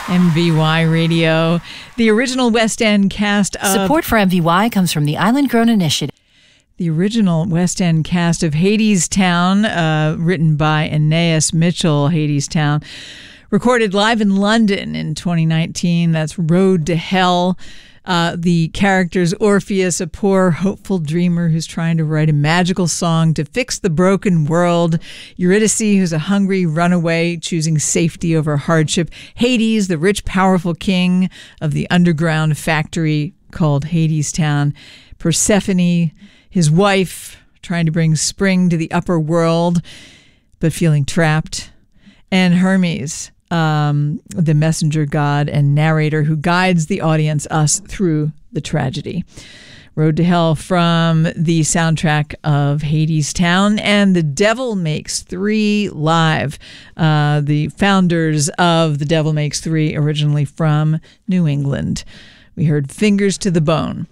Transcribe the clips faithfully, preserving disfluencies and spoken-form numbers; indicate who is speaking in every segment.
Speaker 1: M V Y Radio, the original West End cast of...
Speaker 2: Support for M V Y comes from the Island Grown Initiative.
Speaker 1: The original West End cast of Hadestown, uh, written by Anais Mitchell, Hadestown, recorded live in London in twenty nineteen. That's Road to Hell. Uh, the character's Orpheus, a poor, hopeful dreamer who's trying to write a magical song to fix the broken world. Eurydice, who's a hungry runaway, choosing safety over hardship. Hades, the rich, powerful king of the underground factory called Hadestown. Persephone, his wife, trying to bring spring to the upper world, but feeling trapped. And Hermes, Um, the messenger god and narrator who guides the audience, us, through the tragedy. Road to Hell from the soundtrack of Hadestown and The Devil Makes Three live. Uh, the founders of The Devil Makes Three, originally from New England. We heard Fingers to the Bone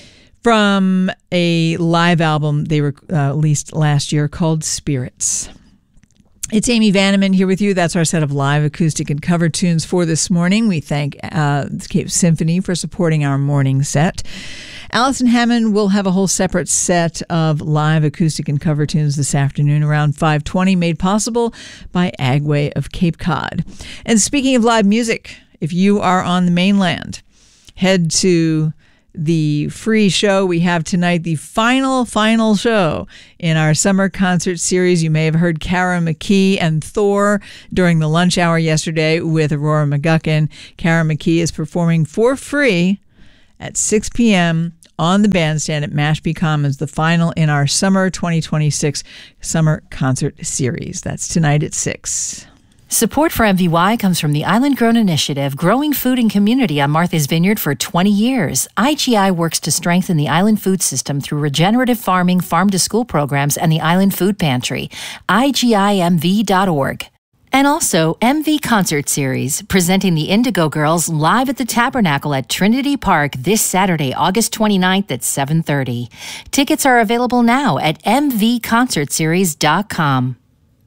Speaker 1: from a live album they uh, released last year called Spirits. It's Amy Vanneman here with you. That's our set of live acoustic and cover tunes for this morning. We thank uh, the Cape Symphony for supporting our morning set. Allison Hammond will have a whole separate set of live acoustic and cover tunes this afternoon around five twenty, made possible by Agway of Cape Cod. And speaking of live music, if you are on the mainland, head to the free show we have tonight, the final, final show in our summer concert series. You may have heard Kara McKee and Thor during the lunch hour yesterday with Aurora McGuckin. Kara McKee is performing for free at six p.m. on the bandstand at Mashpee Commons, the final in our summer twenty twenty-six summer concert series. That's tonight at six.
Speaker 2: Support for M V Y comes from the Island Grown Initiative, growing food and community on Martha's Vineyard for twenty years. I G I works to strengthen the island food system through regenerative farming, farm-to-school programs, and the Island Food Pantry. I G I M V dot org. And also, M V Concert Series, presenting the Indigo Girls live at the Tabernacle at Trinity Park this Saturday, August twenty-ninth at seven thirty. Tickets are available now at m v concert series dot com.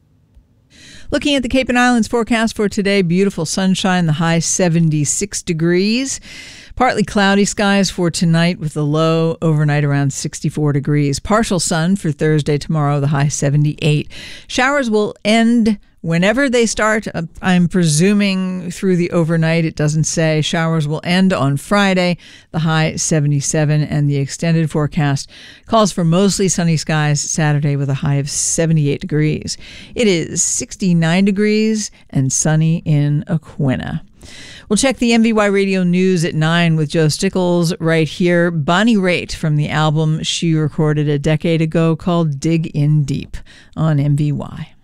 Speaker 1: Looking at the Cape and Islands forecast for today, beautiful sunshine, the high seventy-six degrees. Partly cloudy skies for tonight with the low overnight around sixty-four degrees. Partial sun for Thursday, tomorrow, the high seventy-eight. Showers will end whenever they start. Uh, I'm presuming through the overnight. It doesn't say. Showers will end on Friday, the high seventy-seven, and the extended forecast calls for mostly sunny skies Saturday with a high of seventy-eight degrees. It is sixty-nine degrees and sunny in Aquina. We'll check the M V Y Radio News at nine with Joe Stickles right here. Bonnie Raitt from the album she recorded a decade ago called Dig In Deep on M V Y.